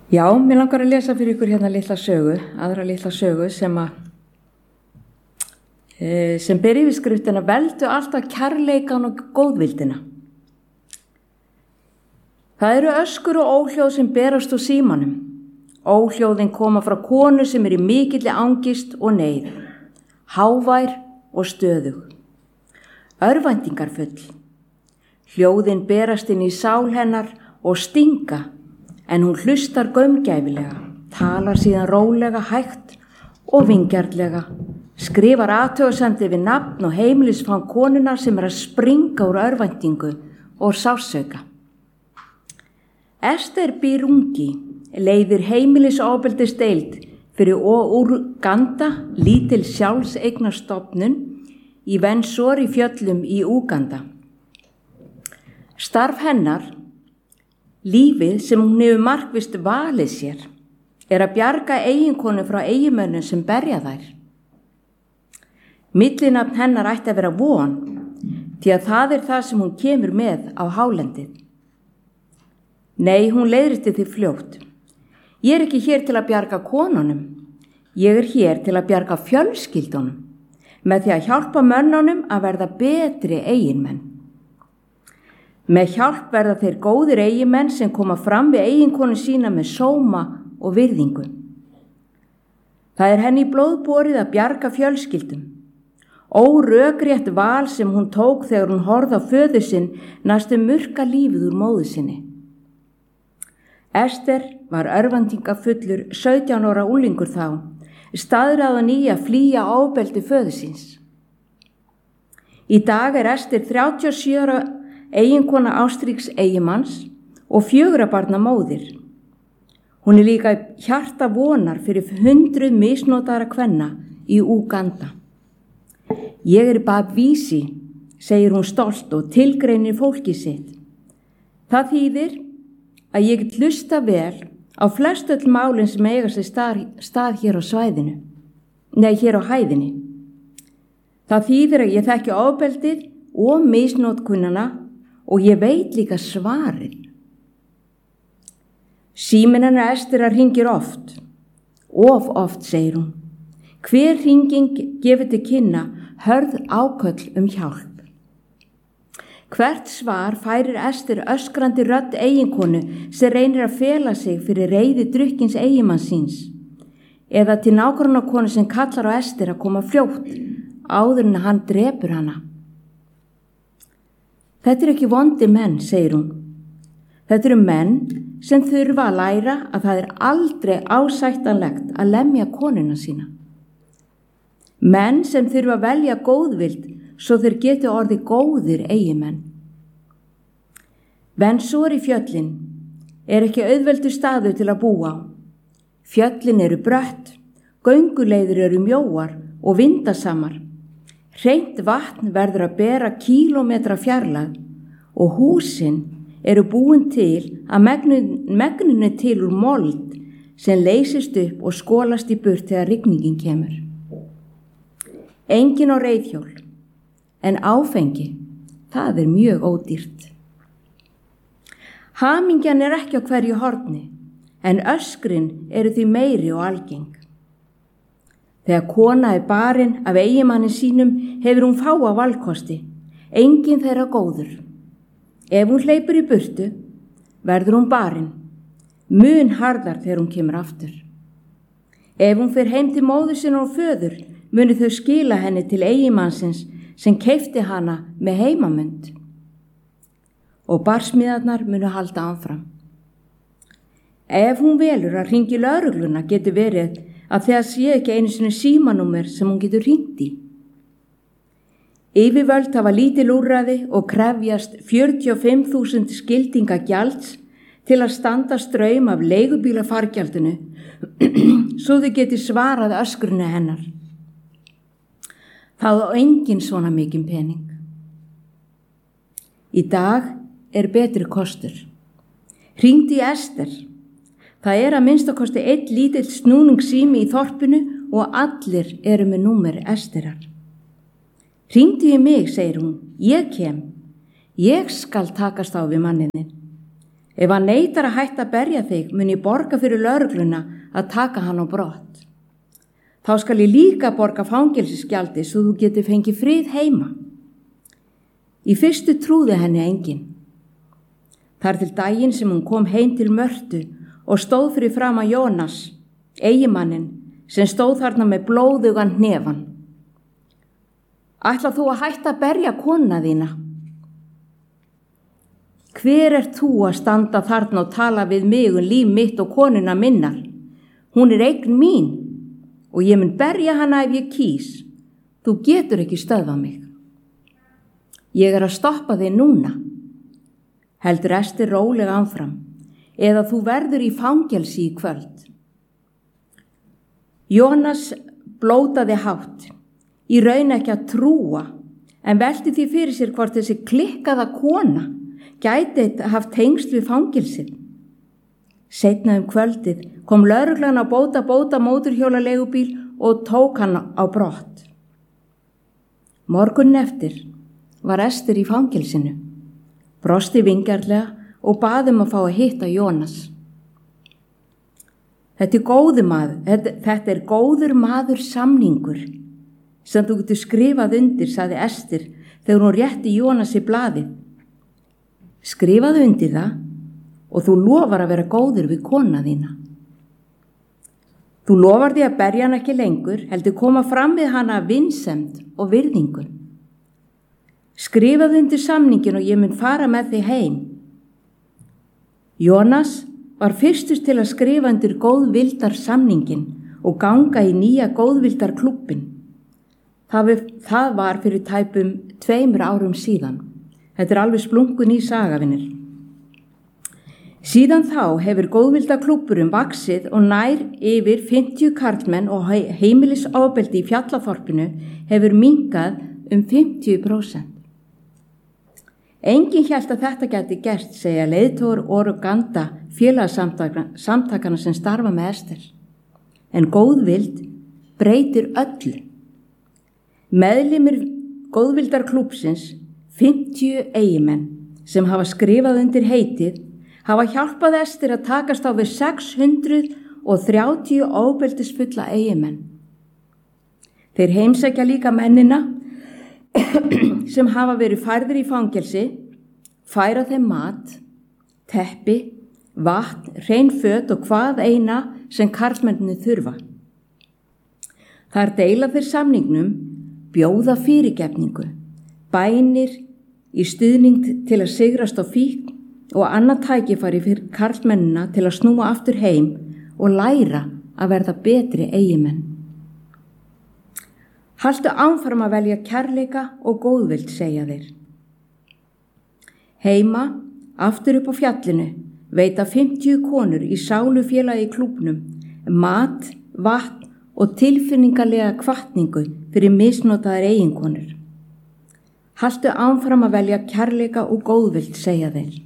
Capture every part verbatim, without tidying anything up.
Já, mér langar að lesa fyrir ykkur hérna litla sögu, aðra litla sögu sem að e, sem ber yfirskriftina veldu alltaf kærleikan og góðvildina. Það eru öskur og óhljóð sem berast úr símanum. Óhljóðin koma frá konu sem er í mikilli angist og neyð, hávær og stöðug, örvæntingarfull. Hljóðin berast inn í sál hennar og stinga, en hún hlustar gaumgæfilega, talar síðan rólega, hægt og vingjarnlega, skrifar athugasemdir við nafn og heimilisfang konunnar sem er að springa úr örvæntingu og sársauka. Ester Birungi leiðir heimilisofbeldisdeild fyrir Uganda, lítil sjálfseignarstofnun í Vensori fjöllum í Uganda. Starf hennar, lífið sem hún hefur markvisst valið sér, er að bjarga eiginkonu frá eiginmönnum sem berja þær. Millinafn hennar ætti að vera von, því að það er það sem hún kemur með á hálendið. Nei, hún leiðrétti því fljótt. Ég er ekki hér til að bjarga konunum, ég er hér til að bjarga fjölskyldunum, með því að hjálpa mönnunum að verða betri eiginmenn. Með hjálp verða þeir góðir eiginmenn sem koma fram við eiginkonu sína með sóma og virðingu. Það er henni í blóðborið að bjarga fjölskyldum. Órökrétt val sem hún tók þegar hún horfði á föður sinn næstum murka lífið úr móður sinni. Ester var örvæntingafullur sautján ára unglingur þá, staðráðin í að flýja ofbeldi föður síns. Í dag er Ester þrjátíu og sjö ára eiginkona Ástríks eigimanns og fjögurra barna móðir. Hún er líka hjarta vonar fyrir hundruð misnotaðra kvenna í Uganda. Ég er babvísi, segir hún stolt og tilgreinir fólki sitt. Það þýðir að ég get hlusta vel á flest öll málin sem eiga sér stað, stað hér á svæðinu, nei hér á hæðinni. Það þýðir að ég þekki ofbeldið og misnotkunnana og ég veit líka svarið. Síminn hennar Esterar hringir oft, of oft, segir hún. Hver hringing gefur til kynna hörð áköll um hjálp. Hvert svar færir Ester öskrandi rödd eiginkonu sem reynir að fela sig fyrir reiði drukkins eiginmanns síns, eða til nágrannakonu sem kallar á Ester að koma fljótt áður en hann drepur hana. Þetta er ekki vondi menn, segir hún. Þetta eru menn sem þurfa að læra að það er aldrei ásættanlegt að lemja konuna sína. Menn sem þurfa að velja góðvild svo þeir geti orðið góðir eigimenn. Vensori fjöllin er ekki auðveldur staður til að búa á. Fjöllin eru brött, gönguleiðir eru mjóar og vindasamar. Hreint vatn verður að bera kílómetra fjarlægð og húsin eru búin til að megninu til úr mold sem leysist upp og skolast í burt þegar rigningin kemur. Engin á reiðhjól, en áfengi, það er mjög ódýrt. Hamingjan er ekki á hverju horni, en öskrin eru því meiri og algeng. Þegar kona er barinn af eiginmanni sínum hefur hún fáa valkosti, engin þeirra góður. Ef hún hleypur í burtu, verður hún barinn, mun harðar þegar hún kemur aftur. Ef hún fer heim til móður sinna og föður, muni þau skila henni til eiginmannsins sem keypti hana með heimamund. Og barsmiðarnar munu halda áfram. Ef hún velur að hringja í lögregluna getur verið að það sé ekki einu sinni símanúmer sem hún getur hringt í. Yfirvöld hafa lítil úrræði og krefjast fjörutíu og fimm þúsund skildinga gjalds til að standa straum af leigubílafargjaldinu svo þau geti svarað öskrinu hennar. Það á engin svona mikinn pening. Í dag er betri kostur. Hringdu í Ester. Það er að minnstakosti einn lítill snúningssími í þorpinu og allir eru með númer Esterar. Hringdu í mig, segir hún, ég kem. Ég skal takast á við manniðinn. Ef hann neitar að hætta að berja þig, mun ég borga fyrir lögregluna að taka hann á brott. Þá skal ég líka borga fangelsisgjaldi svo þú getur fengið frið heima. Í fyrstu trúði henni enginn. Þar til daginn sem hún kom heim til Mörtu og stóð fyrir fram að Jónas, eiginmanninn, sem stóð þarna með blóðugan hnefan. Ætlar þú að hætta að berja konuna þína? Hver er þú að standa þarna og tala við mig um líf mitt og konuna minnar? Hún er eign mín og ég mun berja hana ef ég kýs. Þú getur ekki stöðvað mig. Ég er að stoppa þig núna. Heldur Ester rólega áfram, eða þú verður í fangelsi í kvöld. Jónas blótaði hátt, í raun ekki að trúa, en velti því fyrir sér hvort þessi klikkaða kona gæti haft tengsl við fangelsið. Seinna um kvöldið kom lögreglan á bóta bóta móturhjólalegubíl og tók hann á brott. Morguninn eftir var Ester í fangelsinu, brosti vingjarnlega og bað um að fá að hitta Jónas. Þetta er góður maður, þetta, þetta er góður maður samningur sem þú getur skrifað undir, sagði Ester þegar hún rétti Jónasi blaðið. Skrifaðu undir það og þú lofar að vera góður við kona þína. Þú lofar því að berja hann ekki lengur, heldur koma fram við hana vinsemd og virðingu. Skrifaðu undir samningin og ég mun fara með þig heim. Jónas var fyrstur til að skrifa undir góðvildar samningin og ganga í nýja góðvildar klubbin. Það, það var fyrir tæpum tveimur árum síðan. Þetta er alveg splunkun í sagavinir. Síðan þá hefur góðvildaklúbburinn vaxið og nær yfir fimmtíu karlmenn og heimilisofbeldi í Fjallaþorpinu hefur minnkað um fimmtíu prósent. Enginn hélt að þetta gæti gert, segja leiðtogar Oruganda félagasamtakana sem starfa með Ester. En góðvild breytir öllu. Meðlimir góðvildarklúbbsins, fimmtíu eigimenn sem hafa skrifað undir heitið, hafa hjálpað Ester að takast á við sex hundruð þrjátíu ofbeldisfulla eigimenn. Þeir heimsækja líka mennina sem hafa verið færðir í fangelsi, færa þeim mat, teppi, vatn, hrein föt og hvað eina sem karlmenninu þurfa. Þar deila þeir samningnum, bjóða fyrirgefningu, bænir í stuðning til að sigrast á fíkn og annað tækifæri fyrir karlmennina til að snúa aftur heim og læra að verða betri eigimenn. Haltu áfram að velja kærleika og góðvild, segja þeir. Heima, aftur upp á fjallinu, veita fimmtíu konur í sálufélagi í klúbnum mat, vatn og tilfinningarlega hvatningu fyrir misnotaðar eiginkonur. Haltu áfram að velja kærleika og góðvild, segja þeir.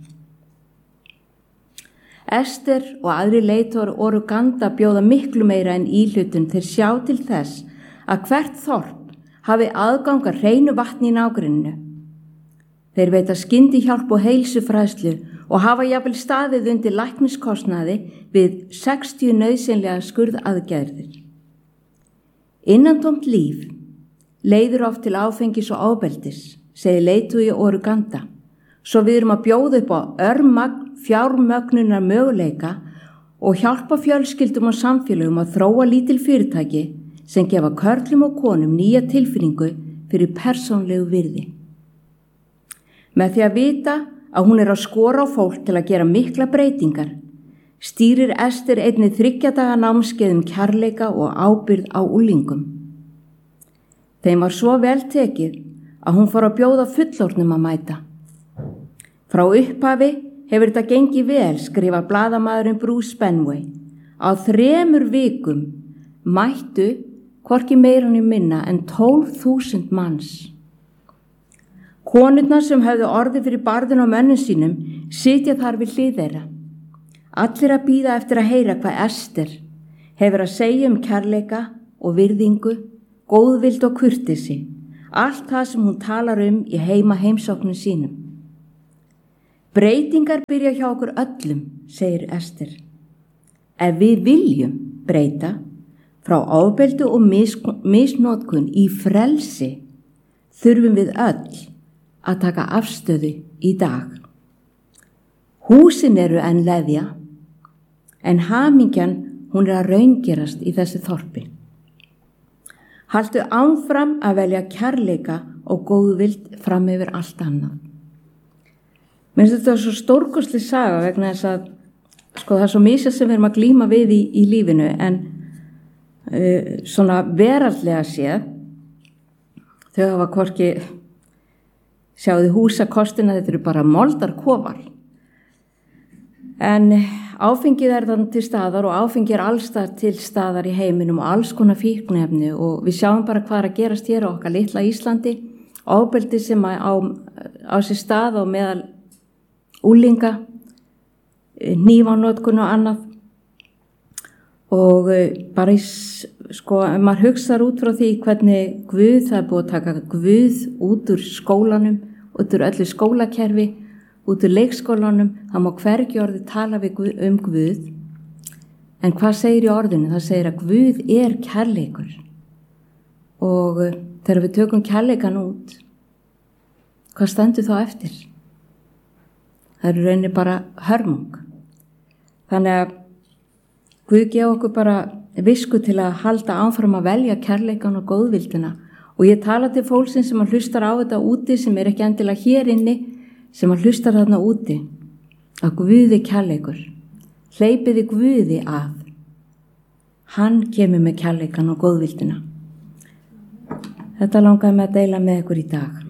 Ester og aðri leiðtogar Oruganda bjóða miklu meira en íhlutun þeir sjá til þess að hvert þorp hafi aðgang að hreinu vatni í nágrenninu. Þeir veita skyndihjálp og heilsufræðslu og hafa jafnvel staðið undir lækniskostnaði við sextíu nauðsynlega skurðaðgerðir. Innantómt líf leiðir oft til áfengis og ofbeldis, segir leiðtogi Oruganda, svo við erum að bjóða upp á örmagn fjármögnunar möguleika og hjálpa fjölskyldum og samfélögum að þróa lítil fyrirtæki sem gefa körlum og konum nýja tilfinningu fyrir persónlegu virði. Með því að vita að hún er að skora á fólk til að gera mikla breytingar, stýrir Ester einnig þriggja daga námskeiðum kærleika og ábyrgð á unglingum. Þeim var svo vel tekið að hún fór að bjóða fullorðnum að mæta. Frá upphafi hefur þetta gengið vel, skrifa blaðamaðurinn Bruce Benway. Á þremur vikum mættu hvorki meira né minna en tólf þúsund manns. Konurnar sem höfðu orðið fyrir barðinu á mönnum sínum sitja þar við hlið þeirra. Allir að bíða eftir að heyra hvað Ester hefur að segja um kærleika og virðingu, góðvild og kurteisi, allt það sem hún talar um í heima heimsóknum sínum. Breytingar byrja hjá okkur öllum, segir Ester. Ef við viljum breyta frá ofbeldi og mis, misnotkun í frelsi, þurfum við öll að taka afstöðu í dag. Húsin eru enn leðja, en hamingjan hún er að raungerast í þessu þorpi. Haltu áfram að velja kærleika og góðvild fram yfir allt annað. Mér finnst þetta svo stórkostleg saga vegna þess að sko, það er svo misjað sem við erum að glíma við í, í lífinu, en uh, svona veraldlega séð, þau hafa hvorki sjáðu húsakostina, þetta eru bara moldarkofar. En áfengið er þannig til staðar og áfengið er allstar til staðar í heiminum og alls konar fíkniefni og við sjáum bara hvað er að gerast hér á okkar litla Íslandi, ofbeldi sem á, á sér stað og meðal úlinga, hnífanotkun og annað og bara í, sko, ef maður hugsar út frá því hvernig Guð, það er búið að taka Guð út úr skólanum, út úr öllu skólakerfi, út úr leikskólanum, það má hvergi orðið tala við Guð, um Guð, en hvað segir í orðinu? Það segir að Guð er kærleikur og þegar við tökum kærleikan út, hvað stendur þá eftir? Það eru rauninni bara hörmung. Þannig að Guð gefa okkur bara visku til að halda áfram að velja kærleikan og góðvildina og ég tala til fólksins sem að hlustar á þetta úti sem er ekki endilega hér inni, sem að hlustar þarna úti, að Guð er kærleikur. Hleypiði Guði að. Hann kemur með kærleikan og góðvildina. Þetta langaði mig að deila með ykkur í dag.